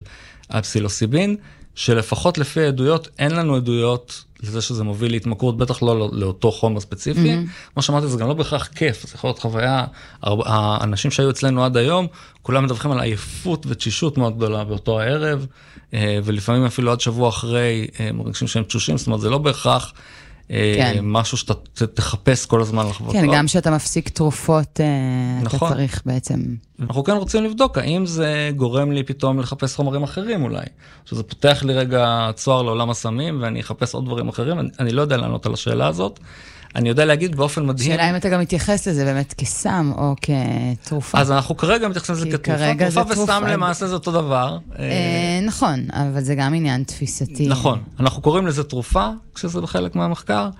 על פסילוסיבין, שלפחות לפי העדויות, אין לנו עדויות לזה שזה מוביל להתמכרות, בטח לא לאותו חומר ספציפי. כמו שאמרתי, זה גם לא בהכרח כיף, זה יכול להיות חוויה, האנשים שהיו אצלנו עד היום, כולם מדווחים על עייפות ותשישות מאוד גדולה באותו הערב, ולפעמים אפילו עד שבוע אחרי מרגישים שהם תשושים, זאת אומרת, זה לא בהכרח משהו שאתה תחפש כל הזמן לחוות. כן, גם שאתה מפסיק תרופות, אתה צריך בעצם. אנחנו כן רוצים לבדוק, האם זה גורם לי פתאום לחפש חומרים אחרים אולי, שזה פותח לי רגע צוהר לעולם הסמים, ואני אחפש עוד דברים אחרים, אני לא יודע לענות על השאלה הזאת, אני יודע להגיד באופן מדהים. שאלה אם אתה גם מתייחס לזה באמת כסם או כתרופה. אז אנחנו כרגע מתייחסים לזה כתרופה, תרופה וסם למעשה זה אותו דבר. נכון, אבל זה גם עניין תפיסתי. נכון, אנחנו קוראים לזה תרופה, כשזה בחלק מהמחקר,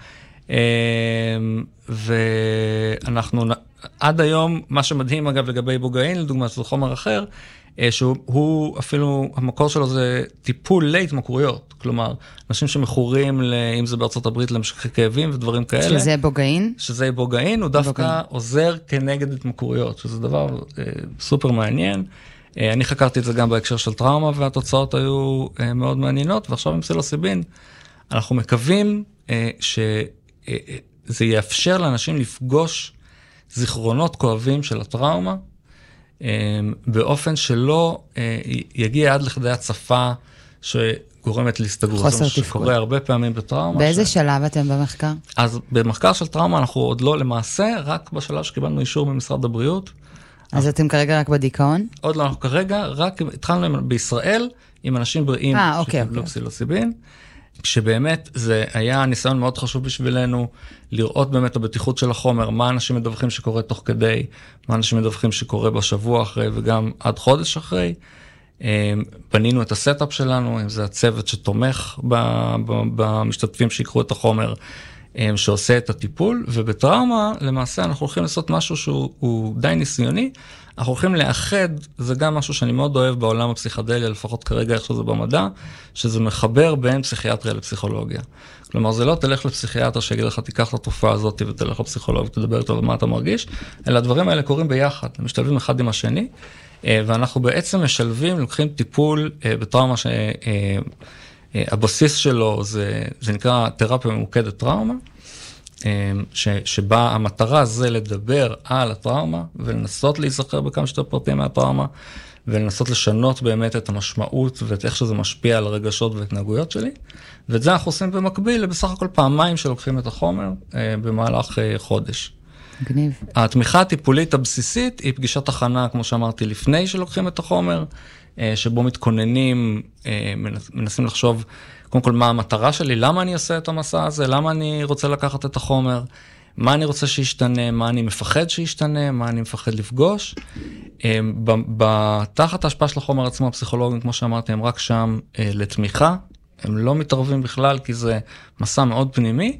ואנחנו, עד היום, מה שמדהים אגב לגבי איבוגאין, לדוגמה, זה חומר אחר, שהוא אפילו, המקור שלו זה טיפול להתמכרויות, כלומר, אנשים שמכורים, אם זה בארצות הברית, למשככי כאבים ודברים כאלה. שזה איבוגאין? שזה איבוגאין, הוא דווקא עוזר כנגד התמכרויות, שזה דבר סופר מעניין. אני חקרתי את זה גם בהקשר של טראומה, והתוצאות היו מאוד מעניינות, ועכשיו עם פסילוסיבין, אנחנו מקווים שזה יאפשר לאנשים לפגוש זיכרונות כואבים של הטראומה, באופן שלא יגיע עד לכדי הצפה שגורמת להסתגרות. חוסר תפקוד. שקורה הרבה פעמים בטראומה. באיזה שלב אתם במחקר? אז במחקר של טראומה אנחנו עוד לא למעשה, רק בשלב שקיבלנו אישור ממשרד הבריאות. אז אתם כרגע רק בדיכאון? עוד לא, אנחנו כרגע רק התחלנו בישראל עם אנשים בריאים שקיבלו פסילוסיבין. כשבאמת זה היה ניסיון מאוד חשוב בשבילנו, לראות באמת הבטיחות של החומר, מה אנשים מדווחים שקורה תוך כדי, מה אנשים מדווחים שקורה בשבוע אחרי וגם עד חודש אחרי. בנינו את הסטאפ שלנו, אם זה הצוות שתומך במשתתפים שיקחו את החומר, שעושה את הטיפול, ובטראומה למעשה אנחנו הולכים לעשות משהו שהוא די ניסיוני, אנחנו הולכים לאחד, זה גם משהו שאני מאוד אוהב בעולם הפסיכדליה, לפחות כרגע איך שזה במדע, שזה מחבר בין פסיכיאטריה לפסיכולוגיה. כלומר, זה לא תלך לפסיכיאטר שיגיד לך, תיקח את התרופה הזאת ותלך לפסיכולוג ותדבר איתו על מה אתה מרגיש, אלא הדברים האלה קורים ביחד, הם משתלבים אחד עם השני, ואנחנו בעצם משלבים, לוקחים טיפול בטראומה שהבסיס שלו זה נקרא תרפיה ממוקדת טראומה, שבה המטרה זה לדבר על הטראומה, ולנסות להיזכר בכמה שיותר פרטים מהטראומה, ולנסות לשנות באמת את המשמעות, ואת איך שזה משפיע על הרגשות והתנהגויות שלי, ואת זה אנחנו עושים במקביל, בסך הכל פעמיים שלוקחים את החומר, במהלך חודש. מגניב. התמיכה הטיפולית הבסיסית, היא פגישת הכנה, כמו שאמרתי, לפני שלוקחים את החומר, שבו מתכוננים, מנסים לחשוב, קודם כל, מה המטרה שלי, למה אני עושה את המסע הזה, למה אני רוצה לקחת את החומר, מה אני רוצה שישתנה, מה אני מפחד שישתנה, מה אני מפחד לפגוש. תחת ההשפעה של החומר עצמו, הפסיכולוגים, כמו שאמרתי, הם רק שם לתמיכה, הם לא מתערבים בכלל, כי זה מסע מאוד פנימי,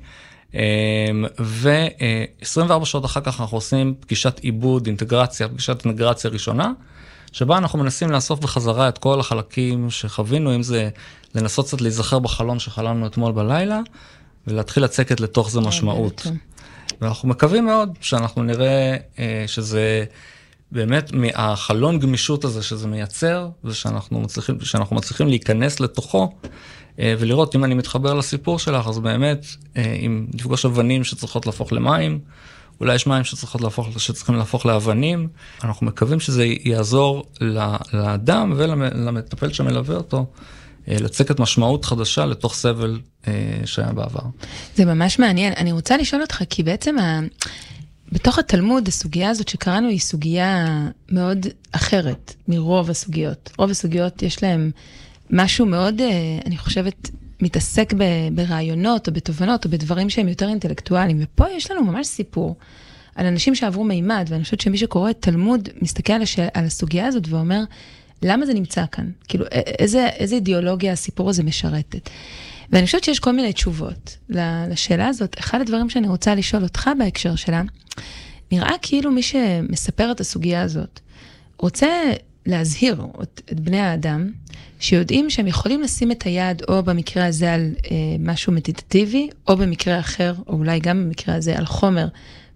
ו-24 שעות אחר כך אנחנו עושים פגישת עיבוד, פגישת אינטגרציה ראשונה, שבה אנחנו מנסים לאסוף בחזרה את כל החלקים שחווינו, אם זה לנסות קצת להיזכר בחלון שחלמנו אתמול בלילה, ולהתחיל לצקת לתוך זה משמעות. ואנחנו מקווים מאוד שאנחנו נראה שזה באמת מהחלון גמישות הזה שזה מייצר, ושאנחנו מצליחים להיכנס לתוכו, ולראות אם אני מתחבר לסיפור שלך, אז באמת, אם נפגוש אבנים שצריכות להפוך למים, אולי יש מים שצריכים להפוך לאבנים, אנחנו מקווים שזה יעזור לאדם ולמטפל שמלווה אותו, לצקת משמעות חדשה לתוך סבל שהיה בעבר. זה ממש מעניין. אני רוצה לשאול אותך, כי בעצם בתוך התלמוד, הסוגיה הזאת שקראנו היא סוגיה מאוד אחרת מרוב הסוגיות. רוב הסוגיות יש להם משהו מאוד, אני חושבת, מתעסק ברעיונות או בתובנות או בדברים שהם יותר אינטלקטואליים. ופה יש לנו ממש סיפור על אנשים שעברו מימד, ואני חושבת שמי שקורא תלמוד מסתכל על הסוגיה הזאת ואומר, למה זה נמצא כאן? כאילו, איזה אידיאולוגיה הסיפור הזה משרתת? ואני חושבת שיש כל מיני תשובות לשאלה הזאת. אחד הדברים שאני רוצה לשאול אותך בהקשר שלה, נראה כאילו מי שמספר את הסוגיה הזאת, רוצה להזהיר את בני האדם, שיודעים שהם יכולים לשים את היד, או במקרה הזה על משהו מדיטטיבי, או במקרה אחר, או אולי גם במקרה הזה על חומר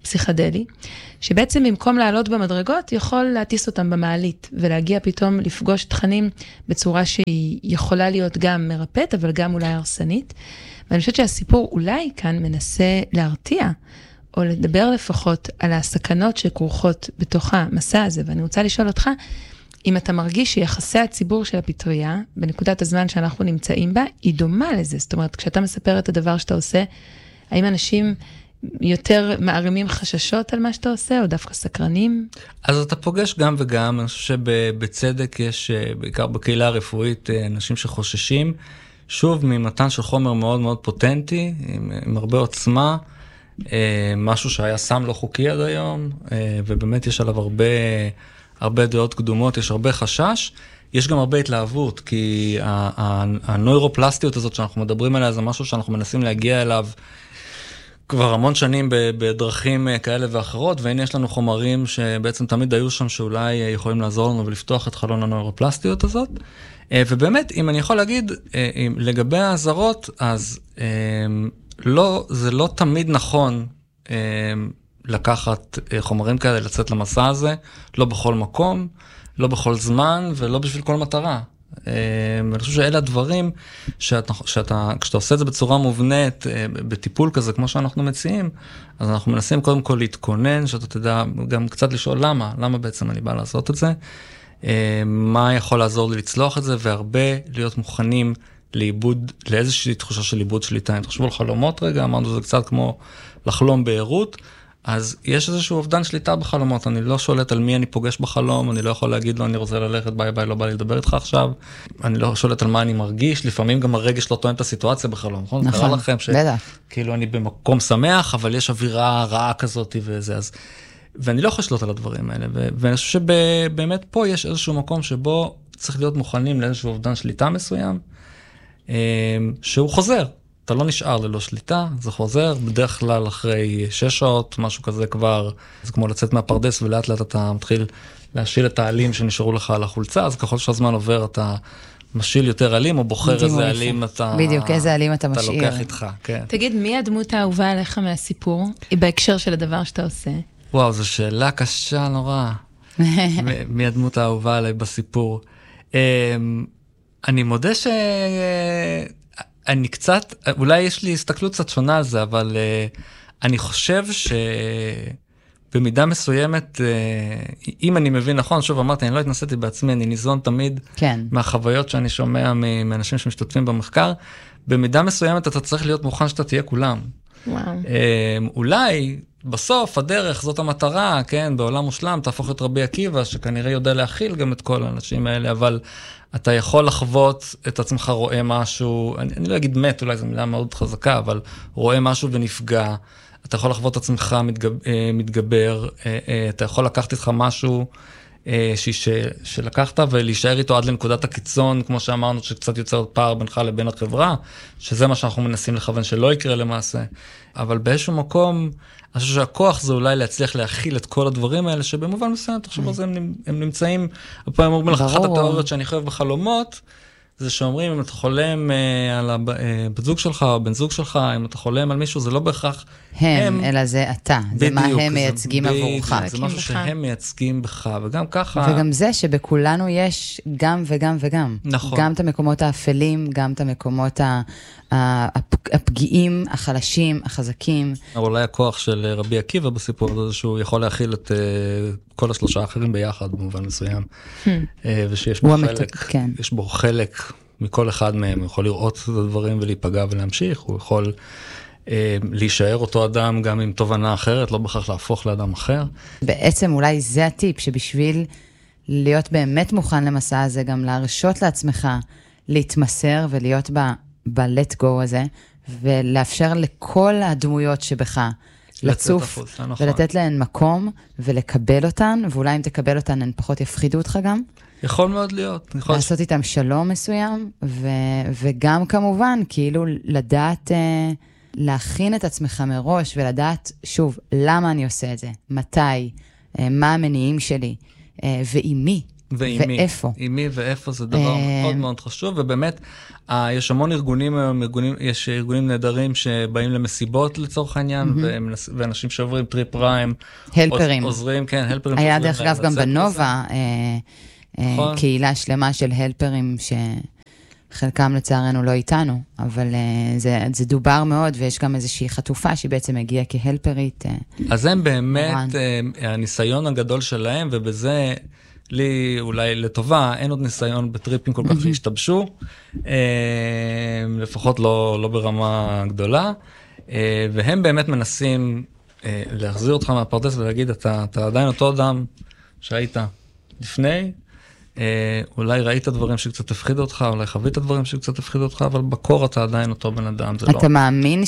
פסיכדלי, שבעצם במקום לעלות במדרגות, יכול להטיס אותם במעלית, ולהגיע פתאום לפגוש תכנים בצורה שהיא יכולה להיות גם מרפאת, אבל גם אולי הרסנית. ואני חושבת שהסיפור אולי כאן מנסה להרתיע, או לדבר לפחות על הסכנות שכרוכות בתוך המסע הזה. ואני רוצה לשאול אותך, אם אתה מרגיש שיחסי הציבור של הפטריה, בנקודת הזמן שאנחנו נמצאים בה, היא דומה לזה. זאת אומרת, כשאתה מספר את הדבר שאתה עושה, האם אנשים יותר מערימים חששות על מה שאתה עושה, או דווקא סקרנים? אז אתה פוגש גם וגם, אני חושב שבצדק יש, בעיקר בקהילה הרפואית, אנשים שחוששים, שוב, ממתן של חומר מאוד מאוד פוטנטי, עם הרבה עוצמה, משהו שהיה סם לא חוקי עד היום, ובאמת יש עליו הרבה דעות קדומות, יש הרבה חשש, יש גם הרבה התלהבות, כי הנוירופלסטיות הזאת שאנחנו מדברים עליה, זה משהו שאנחנו מנסים להגיע אליו כבר המון שנים בדרכים כאלה ואחרות, והנה יש לנו חומרים שבעצם תמיד היו שם שאולי יכולים לעזור לנו ולפתוח את חלון הנוירופלסטיות הזאת. ובאמת, אם אני יכול להגיד, לגבי העזרות, אז זה לא תמיד נכון לקחת חומרים כאלה, לצאת למסע הזה, לא בכל מקום, לא בכל זמן, ולא בשביל כל מטרה. אני חושב שאלה הדברים כשאתה עושה את זה בצורה מובנית, בטיפול כזה, כמו שאנחנו מציעים, אז אנחנו מנסים קודם כל להתכונן, שאתה תדע גם קצת לשאול למה בעצם אני בא לעשות את זה, מה יכול לעזור לי לצלוח את זה, והרבה להיות מוכנים לאיזושהי תחושה של איבוד שליטה. אם תחשבו על חלומות רגע, אמרנו שזה קצת כמו לחלום בעירות, אז יש איזשהו אובדן שליטה בחלומות, אני לא שולט על מי אני פוגש בחלום, אני לא יכול להגיד לו, אני רוצה ללכת, ביי ביי, לא בא לי לדבר איתך עכשיו, אני לא שולט על מה אני מרגיש, לפעמים גם הרגש לא תואם את הסיטואציה בחלום, נכון? נכון, קרא לכם שכאילו אני במקום שמח, אבל יש אווירה רעה כזאת וזה, אז, ואני לא יכול לשלוט על הדברים האלה, ואני חושב שבאמת פה יש איזשהו מקום שבו צריך להיות מוכנים לאיזשהו אובדן שליטה מסוים, שהוא חוזר. אתה לא נשאר ללא שליטה, זה חוזר, בדרך כלל אחרי 6 שעות, משהו כזה כבר, זה כמו לצאת מהפרדס, ולאט לאט אתה מתחיל להשיל את העלים שנשארו לך על החולצה, אז ככל שהזמן עובר, אתה משיל יותר עלים, או בוחר איזה עלים אתה... בדיוק, איזה עלים אתה משאיר. אתה לוקח איתך, כן. תגיד, מי הדמות האהובה עליך מהסיפור, בהקשר של הדבר שאתה עושה? וואו, זו שאלה קשה נורא. מי הדמות האהובה עליי בסיפור? אני מודה אני קצת, אולי יש לי הסתכלות קצת שונה על זה, אבל אני חושב שבמידה מסוימת, אם אני מבין נכון, שוב אמרתי, אני לא התנסיתי בעצמי, אני ניזון תמיד מהחוויות שאני שומע מאנשים שמשתתפים במחקר, במידה מסוימת אתה צריך להיות מוכן שאתה תהיה כולם. אולי בסוף הדרך, זאת המטרה, כן, בעולם מושלם, תהפוך את רבי עקיבא, שכנראה יודע להכיל גם את כל האנשים האלה, אבל אתה יכול לחוות את עצמך רואה משהו, אני לא אגיד מת, אולי זו מילה מאוד חזקה, אבל רואה משהו ונפגע, אתה יכול לחוות את עצמך מתגבר, אתה יכול לקחת איתך משהו שלקחת ולהישאר איתו עד לנקודת הקיצון, כמו שאמרנו, שקצת יוצר פער בינך לבין החברה, שזה מה שאנחנו מנסים לכוון שלא יקרה למעשה. אבל באיזשהו מקום, אני חושב שהכוח זה אולי להצליח להכיל את כל הדברים האלה, שבמובן מסוים, תחשוב על זה, הם נמצאים, הפעם אומרים לך, אחת התיאוריות שאני חייב בחלומות, זה שאומרים, אם אתה חולם על הבת זוג שלך, או בן זוג שלך, אם אתה חולם על מישהו, זה לא בהכרח הם, אלא זה אתה. זה מה הם מייצגים עבורך. זה משהו שהם מייצגים בך, וגם ככה... וגם זה שבכולנו יש גם וגם וגם. נכון. גם את המקומות האפלים, גם את המקומות הפגיעים, החלשים, החזקים. אולי הכוח של רבי עקיבא בסיפור הזה, שהוא יכול להכיל את כל 3 האחרים ביחד, במובן מסוים. ושיש בו חלק, יש בו חלק מכל אחד מהם, הוא יכול לראות את הדברים ולהיפגע ולהמשיך, הוא יכול להישאר אותו אדם גם עם תובנה אחרת, לא בכך להפוך לאדם אחר. בעצם אולי זה הטיפ, שבשביל להיות באמת מוכן למסע הזה, גם להרשות לעצמך להתמסר ולהיות ב-let go הזה, ולאפשר לכל הדמויות שבך לצוף ולתת להן מקום ולקבל אותן, ואולי אם תקבל אותן הן פחות יפחידו אותך גם. יכול מאוד להיות. לעשות איתם שלום מסוים, וגם כמובן כאילו לדעת להכין את עצמך מראש ולדעת שוב למה אני עושה את זה, מתי, מה המניעים שלי, ועם מי. ואיפה. עם מי ואיפה זה דבר מאוד מאוד חשוב, ובאמת, יש המון ארגונים, יש ארגונים נהדרים שבאים למסיבות לצורך העניין, ואנשים שעוברים טריפ ריים, הלפרים. עוזרים, כן, הלפרים. היה דרך אגב גם בנובה, קהילה שלמה של הלפרים חלקם לצערנו לא איתנו, אבל זה דובר מאוד, ויש גם איזושהי חטופה שהיא בעצם הגיעה כהלפרית. אז הם באמת, הניסיון הגדול שלהם, ובזה לי אולי לטובה, אין עוד ניסיון בטריפים כל כך שהשתבשו, לפחות לא ברמה גדולה, והם באמת מנסים להחזיר אותך מהפרדס ולהגיד, אתה עדיין אותו אדם שהיית לפני, אולי ראית דברים שקצת הפחידו אותך, אולי חווית דברים שקצת הפחידו אותך, אבל בקור אתה עדיין אותו בן אדם, זה לא. אתה מאמין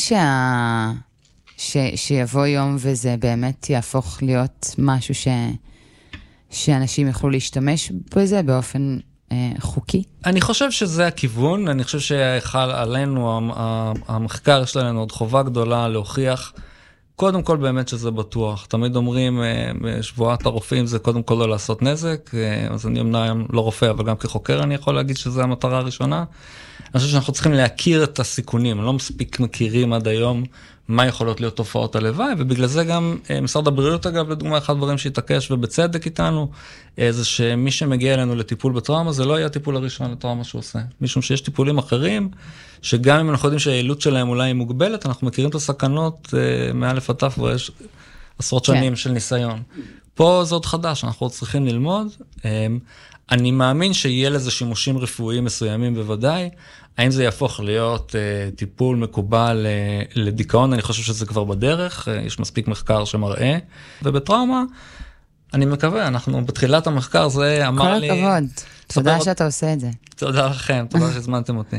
שיבוא יום וזה באמת יהפוך להיות משהו שאנשים יוכלו להשתמש בזה באופן חוקי? אני חושב שזה הכיוון, אני חושב שחל עלינו, המחקר יש לנו עוד חובה גדולה להוכיח, קודם כל באמת שזה בטוח. תמיד אומרים, שבועת הרופאים זה קודם כל לא לעשות נזק, אז אני אמנם לא רופא, אבל גם כחוקר אני יכול להגיד שזו המטרה הראשונה. אני חושב שאנחנו צריכים להכיר את הסיכונים, לא מספיק מכירים עד היום מה יכולות להיות תופעות הלוואי, ובגלל זה גם משרד הבריאות, אגב, לדוגמה, אחד דברים שהתעקש ובצדק איתנו, זה שמי שמגיע אלינו לטיפול בטראומה, זה לא יהיה הטיפול הראשון לטראומה שהוא עושה. משום שיש טיפולים אחרים, שגם אם אנחנו יודעים שהיעילות שלהם אולי היא מוגבלת, אנחנו מכירים את הסכנות מאלף עד תף, ויש עשרות שנים של ניסיון. פה זה עוד חדש, אנחנו עוד צריכים ללמוד. אני מאמין שיהיה לזה שימושים רפואיים מסוימים בוודאי. האם זה יהפוך להיות טיפול מקובל לדיכאון? אני חושב שזה כבר בדרך, יש מספיק מחקר שמראה. ובטראומה, אני מקווה, אנחנו בתחילת המחקר, זה אמר לי... כל הכבוד, תודה שאתה עושה את זה. תודה לכם, תודה שהזמנתם אותי.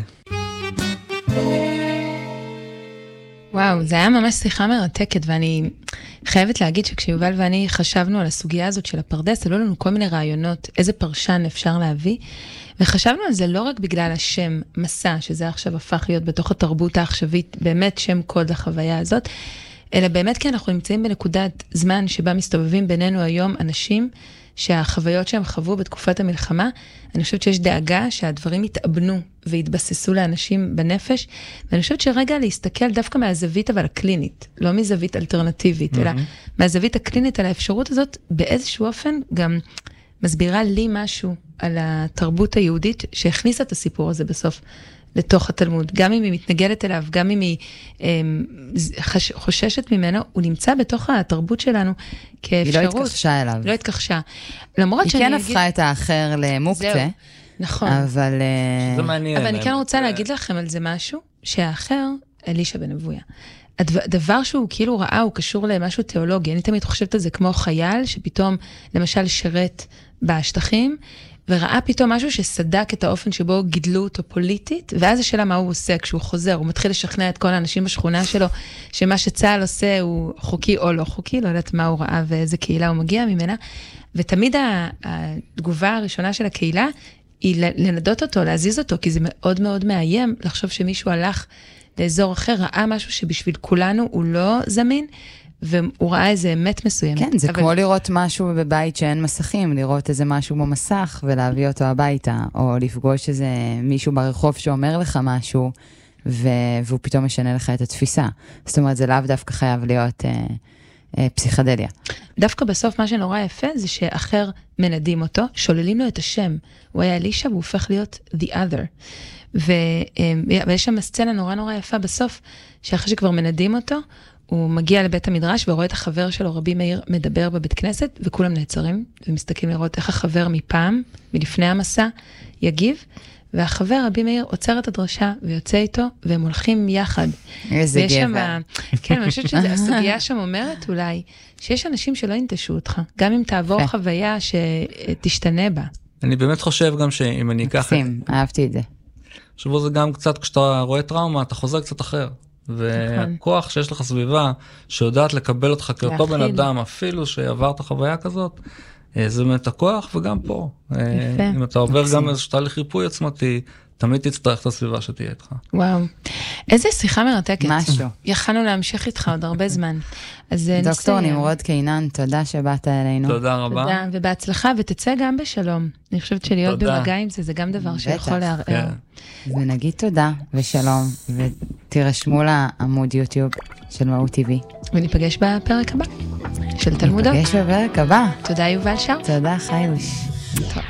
וואו, זה היה ממש שיחה מרתקת, ואני חייבת להגיד שכשיובל ואני חשבנו על הסוגיה הזאת של הפרדס, עלו לנו כל מיני רעיונות, איזה פרשן אפשר להביא, וחשבנו על זה לא רק בגלל השם מסע, שזה עכשיו הפך להיות בתוך התרבות העכשווית, באמת שם קוד לחוויה הזאת, אלא באמת כי אנחנו נמצאים בנקודת זמן שבה מסתובבים בינינו היום אנשים שהחוויות שהם חוו בתקופת המלחמה, אני חושבת שיש דאגה שהדברים יתאבנו והתבססו לאנשים בנפש, ואני חושבת שרגע להסתכל דווקא מהזווית אבל הקלינית, לא מזווית אלטרנטיבית, אלא מהזווית הקלינית על האפשרות הזאת, באיזשהו אופן גם מסבירה לי משהו על התרבות היהודית שהכניסה את הסיפור הזה בסוף לתוך התלמוד, גם אם היא מתנגדת אליו, גם אם היא חוששת ממנו, הוא נמצא בתוך התרבות שלנו כאפשרות. היא לא התכחשה אליו. לא התכחשה. למרות היא כן הפכה את האחר למוקצה. נכון. אבל... זה מעניין. אבל אני כן רוצה להגיד לכם על זה משהו, שהאחר, אלישע בן אבויה. הדבר שהוא כאילו ראה, הוא קשור למשהו תיאולוגי. אני תמיד חושבת על זה כמו חייל, שפתאום, למשל, שרת בשטחים, וראה פתאום משהו שסדק את האופן שבו גידלו אותו פוליטית, ואז השאלה מה הוא עושה כשהוא חוזר, הוא מתחיל לשכנע את כל האנשים בשכונה שלו, שמה שצהל עושה הוא חוקי או לא חוקי, לא יודעת מה הוא ראה ואיזה קהילה הוא מגיע ממנה, ותמיד התגובה הראשונה של הקהילה, היא לנדות אותו, להזיז אותו, כי זה מאוד מאוד מאיים לחשוב שמישהו הלך לאזור אחר, ראה משהו שבשביל כולנו הוא לא זמין, והוא ראה איזה אמת מסוימת. כן, זה כמו לראות משהו בבית שאין מסכים, לראות איזה משהו כמו מסך ולהביא אותו הביתה, או לפגוש איזה מישהו ברחוב שאומר לך משהו, והוא פתאום משנה לך את התפיסה. זאת אומרת, זה לאו דווקא חייב להיות פסיכדליה. דווקא בסוף מה שנורא יפה זה שאחר מנדים אותו, שוללים לו את השם. הוא היה אלישע והוא הופך להיות the other. ויש שם סצנה נורא נורא יפה בסוף, שאחרי שכבר מנדים אותו, הוא מגיע לבית המדרש ורואה את החבר שלו, רבי מאיר, מדבר בבית כנסת, וכולם נעצרים ומסתכלים לראות איך החבר מפעם, מלפני המסע, יגיב, והחבר, רבי מאיר, עוצר את הדרשה ויוצא איתו, והם הולכים יחד. איזה גבר. כן, אני חושבת שהסוגיה שם אומרת אולי, שיש אנשים שלא ינטשו אותך, גם אם תעבור חוויה שתשתנה בה. אני באמת חושב גם שאם אני אקח... מקסים, אהבתי את זה. שבו זה גם קצת, כשאתה רואה טראומה, אתה חוזר קצת אחר. והכוח שיש לך סביבה, שיודעת לקבל אותך כאותו בן אדם, אפילו שעברת חוויה כזאת, זה באמת הכוח, וגם פה. אם אתה עובר גם איזשהו תהליך ריפוי עצמתי, תמיד תצטרך את הסביבה שתהיה איתך. וואו, איזה שיחה מרתקת. משהו. יכלנו להמשיך איתך עוד הרבה זמן. דוקטור נמרוד קינן, תודה שבאת אלינו. תודה רבה. תודה, ובהצלחה, ותצא גם בשלום. אני חושבת שלהיות במגע עם זה גם דבר שיכול לערער. ונגיד תודה ושלום, ותירשמו לעמוד יוטיוב של מהות TV. וניפגש בפרק הבא של תלמודות. ניפגש בפרק הבא. תודה יובל שר. תודה חיוש.